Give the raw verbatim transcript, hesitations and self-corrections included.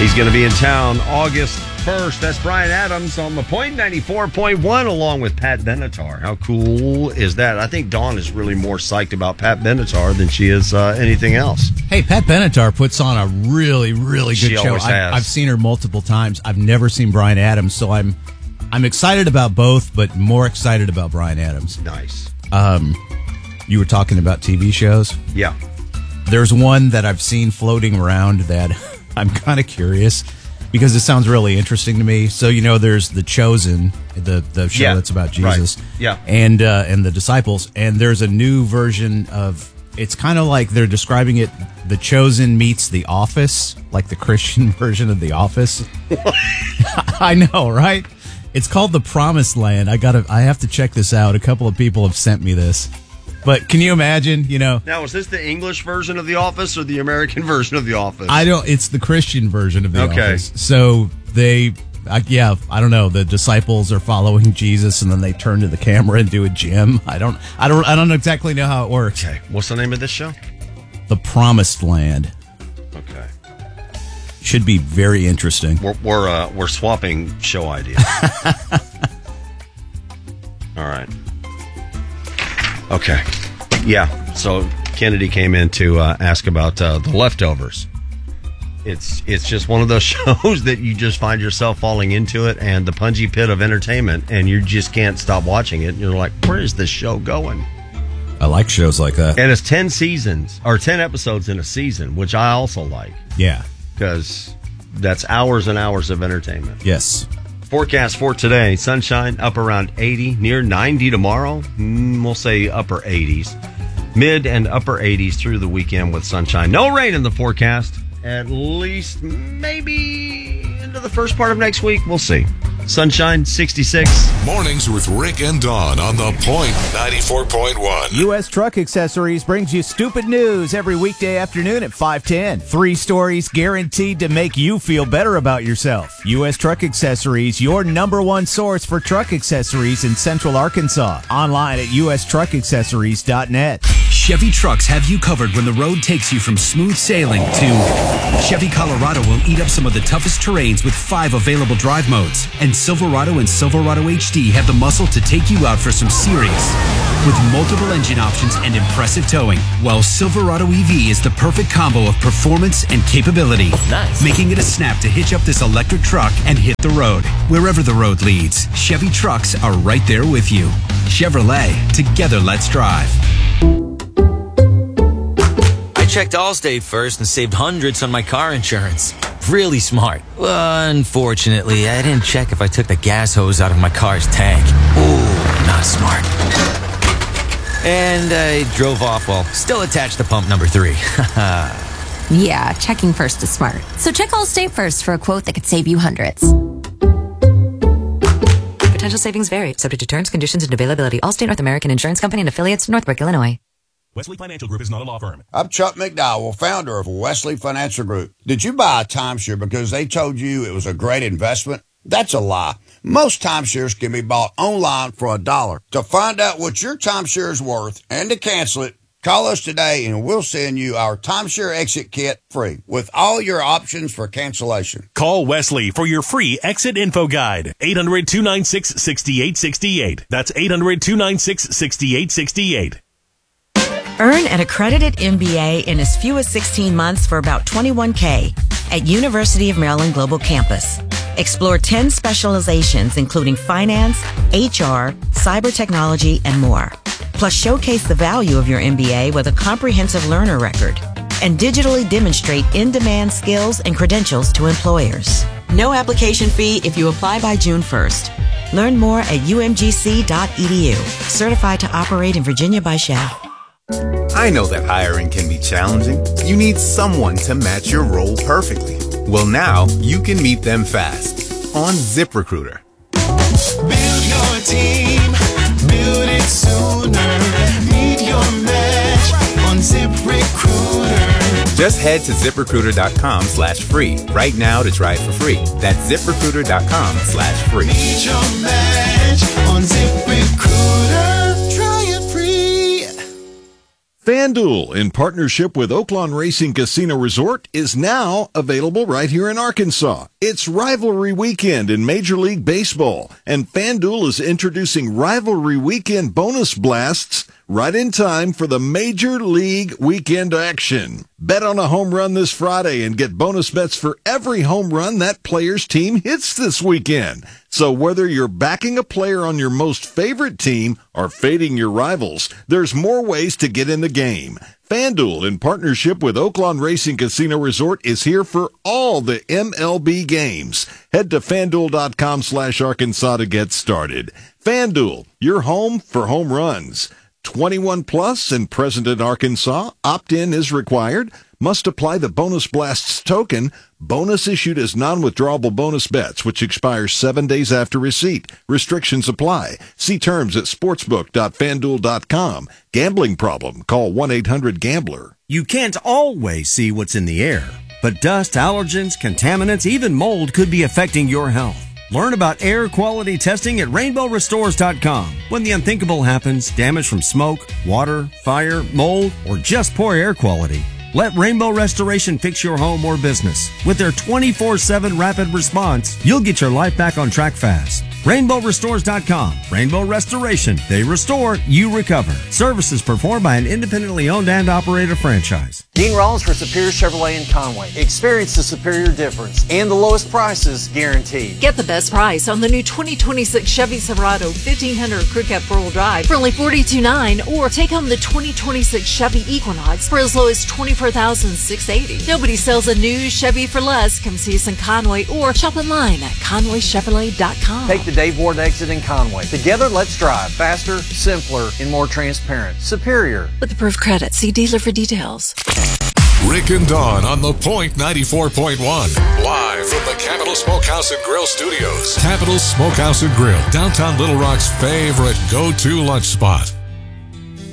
He's going to be in town August first. That's Bryan Adams on the Point ninety-four point one along with Pat Benatar. How cool is that? I think Dawn is really more psyched about Pat Benatar than she is uh, anything else. Hey, Pat Benatar puts on a really, really good She show. always I, has. I've seen her multiple times. I've never seen Bryan Adams, so I'm I'm excited about both, but more excited about Bryan Adams. Nice. Um, you were talking about T V shows? Yeah. There's one that I've seen floating around that I'm kind of curious because it sounds really interesting to me. So, you know, there's The Chosen, the, the show Yeah, that's about Jesus. right. Yeah. And, uh, and the disciples. And there's a new version of, it's kind of like they're describing it, The Chosen meets The Office, like the Christian version of The Office. I know, right? It's called The Promised Land. I gotta, I have to check this out. A couple of people have sent me this. But can you imagine, you know? Now, is this the English version of The Office or the American version of The Office? I don't, it's the Christian version of The Okay. Office. So they, I, yeah, I don't know. The disciples are following Jesus and then they turn to the camera and do a gym. I don't, I don't, I don't exactly know how it works. Okay. What's the name of this show? The Promised Land. Okay. Should be very interesting. We're we're, uh, we're swapping show ideas. All right. Okay. Yeah. So Kennedy came in to uh, ask about uh, The Leftovers. It's it's just one of those shows that you just find yourself falling into it and the pungy pit of entertainment, and you just can't stop watching it. And you're like, where is this show going? I like shows like that. And it's ten seasons or ten episodes in a season, which I also like Yeah. because that's hours and hours of entertainment. Yes. Forecast for today, sunshine up around eighty, near ninety tomorrow. Mm, we'll say upper eighties. Mid and upper eighties through the weekend with sunshine. No rain in the forecast. At least maybe into the first part of next week. We'll see. Sunshine, sixty-six. Mornings with Rick and Dawn on the Point ninety-four point one. U S Truck Accessories brings you stupid news every weekday afternoon at five ten. Three stories guaranteed to make you feel better about yourself. U S Truck Accessories, your number one source for truck accessories in Central Arkansas. Online at u s truck accessories dot net. Chevy trucks have you covered when the road takes you from smooth sailing to Chevy Colorado will eat up some of the toughest terrains with five available drive modes. And Silverado and Silverado H D have the muscle to take you out for some serious with multiple engine options and impressive towing. While Silverado E V is the perfect combo of performance and capability. Nice. Making it a snap to hitch up this electric truck and hit the road. Wherever the road leads, Chevy trucks are right there with you. Chevrolet, together let's drive. I checked Allstate first and saved hundreds on my car insurance. Really smart. Well, unfortunately, I didn't check if I took the gas hose out of my car's tank. Ooh, not smart. And I drove off while still attached to pump number three. Yeah, checking first is smart. So check Allstate first for a quote that could save you hundreds. Potential savings vary, subject to terms, conditions, and availability. Allstate North American Insurance Company and affiliates, Northbrook, Illinois. Wesley Financial Group is not a law firm. I'm Chuck McDowell, founder of Wesley Financial Group. Did you buy a timeshare because they told you it was a great investment? That's a lie. Most timeshares can be bought online for a dollar. To find out what your timeshare is worth and to cancel it, call us today and we'll send you our timeshare exit kit free with all your options for cancellation. Call Wesley for your free exit info guide. eight hundred, two nine six, six eight six eight. That's eight hundred, two nine six, six eight six eight. Earn an accredited M B A in as few as sixteen months for about twenty-one thousand dollars at University of Maryland Global Campus. Explore ten specializations including finance, H R, cyber technology, and more. Plus showcase the value of your M B A with a comprehensive learner record and digitally demonstrate in-demand skills and credentials to employers. No application fee if you apply by June first. Learn more at u m g c dot e d u. Certified to operate in Virginia by Shell. I know that hiring can be challenging. You need someone to match your role perfectly. Well, now you can meet them fast on ZipRecruiter. Build your team, build it sooner. Meet your match on ZipRecruiter. Just head to ZipRecruiter.com slash free right now to try it for free. That's ZipRecruiter.com slash free. Meet your match on ZipRecruiter. Try it free. FanDuel, in partnership with Oaklawn Racing Casino Resort, is now available right here in Arkansas. It's Rivalry Weekend in Major League Baseball, and FanDuel is introducing Rivalry Weekend bonus blasts right in time for the Major League Weekend action. Bet on a home run this Friday and get bonus bets for every home run that player's team hits this weekend. So whether you're backing a player on your most favorite team or fading your rivals, there's more ways to get in the game. FanDuel, in partnership with Oaklawn Racing Casino Resort, is here for all the M L B games. Head to FanDuel.com slash Arkansas to get started. FanDuel, your home for home runs. twenty-one plus and present in Arkansas. Opt-in is required. Must apply the Bonus Blasts token. Bonus issued as non-withdrawable bonus bets, which expires seven days after receipt. Restrictions apply. See terms at sportsbook dot fan duel dot com. Gambling problem? Call one eight hundred gambler. You can't always see what's in the air, but dust, allergens, contaminants, even mold could be affecting your health. Learn about air quality testing at rainbow restores dot com. When the unthinkable happens, damage from smoke, water, fire, mold, or just poor air quality, let Rainbow Restoration fix your home or business. With their twenty-four seven rapid response, you'll get your life back on track fast. rainbow restores dot com. Rainbow Restoration. They restore, you recover. Services performed by an independently owned and operated franchise. Dean Rollins for Superior Chevrolet in Conway. Experience the superior difference and the lowest prices guaranteed. Get the best price on the new twenty twenty-six Chevy Silverado fifteen hundred Crew Cab four-wheel drive for only forty-two thousand nine hundred dollars, or take home the twenty twenty-six Chevy Equinox for as low as twenty-four thousand six hundred eighty dollars. Nobody sells a new Chevy for less. Come see us in Conway or shop online at conway chevrolet dot com. Take the Dave Ward exit in Conway. Together, let's drive faster, simpler, and more transparent. Superior. With approved credit, see dealer for details. Rick and Dawn on The Point ninety-four point one. Live from the Capital Smokehouse and Grill Studios. Capital Smokehouse and Grill, downtown Little Rock's favorite go-to lunch spot.